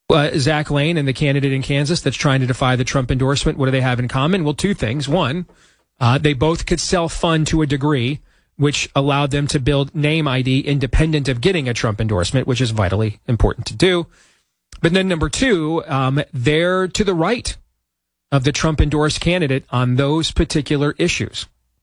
Zach Lane and the candidate in Kansas that's trying to defy the Trump endorsement, what do they have in common? Well, two things. One, they both could self-fund to a degree, which allowed them to build name ID independent of getting a Trump endorsement, which is vitally important to do. But then number two, they're to the right of the Trump-endorsed candidate on those particular issues.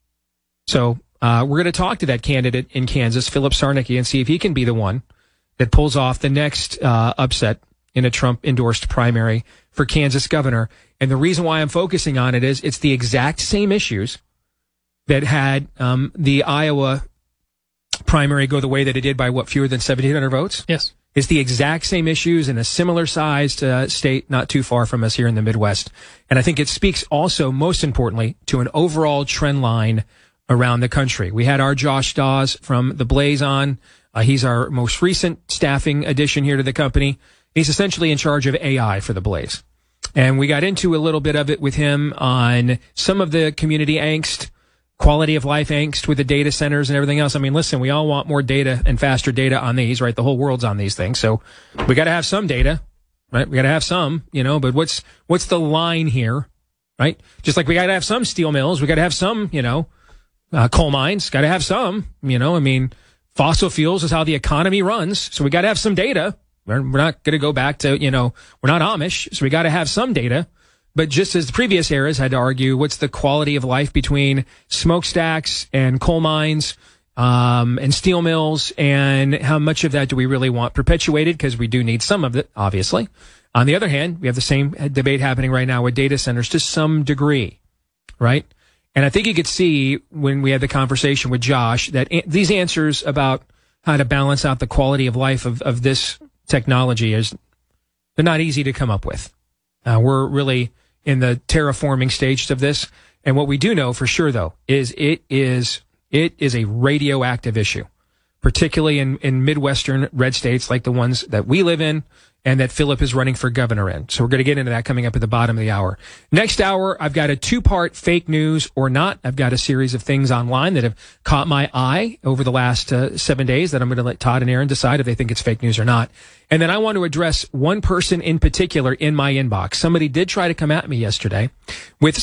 So we're going to talk to that candidate in Kansas, Philip Sarnicki, and see if he can be the one that pulls off the next upset in a Trump-endorsed primary for Kansas governor. And the reason why I'm focusing on it is it's the exact same issues that had the Iowa primary go the way that it did by, fewer than 1,700 votes? Yes. It's the exact same issues in a similar-sized state not too far from us here in the Midwest. And I think it speaks also, most importantly, to an overall trend line around the country. We had our Josh Dawes from The Blaze on. He's our most recent staffing addition here to the company. He's essentially in charge of AI for The Blaze. And we got into a little bit of it with him on some of the community angst, quality of life angst with the data centers and everything else. I mean, listen, we all want more data and faster data on these, right? The whole world's on these things. So we got to have some data, right? We got to have some, but what's the line here, right? Just like we got to have some steel mills. We got to have some, coal mines. Got to have some, fossil fuels is how the economy runs. So we got to have some data. We're not going to go back to, we're not Amish. So we got to have some data. But just as the previous eras had to argue, what's the quality of life between smokestacks and coal mines and steel mills, and how much of that do we really want perpetuated? Because we do need some of it, obviously. On the other hand, we have the same debate happening right now with data centers to some degree, right? And I think you could see when we had the conversation with Josh that these answers about how to balance out the quality of life of this technology they're not easy to come up with. We're really in the terraforming stages of this. And what we do know for sure, though, is it is a radioactive issue, particularly in Midwestern red states like the ones that we live in and that Philip is running for governor in. So we're going to get into that coming up at the bottom of the hour. Next hour, I've got a two-part fake news or not. I've got a series of things online that have caught my eye over the last 7 days that I'm going to let Todd and Aaron decide if they think it's fake news or not. And then I want to address one person in particular in my inbox. Somebody did try to come at me yesterday with